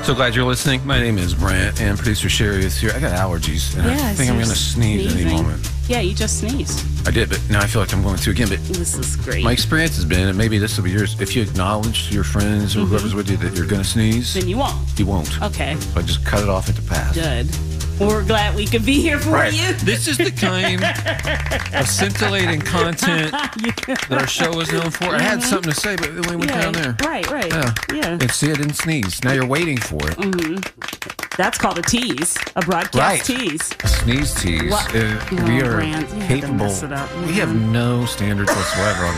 So glad you're listening. My name is Brant, and producer Sherry is here. I got allergies, and I think I'm going to sneeze any moment. Yeah, you just sneezed. I did, but now I feel like I'm going to again. But this is great. My experience has been, and maybe this will be yours, if you acknowledge to your friends or whoever's with you that you're going to sneeze, then you won't. You won't. Okay. So I just cut it off at the pass. Good. Well, we're glad we could be here for you. This is the kind of scintillating content that our show is known for. I had something to say, but then we went down there. Right. Yeah. And see, I didn't sneeze. Now you're waiting for it. That's called a tease, a broadcast tease. A sneeze tease. We are capable. We We have no standards whatsoever on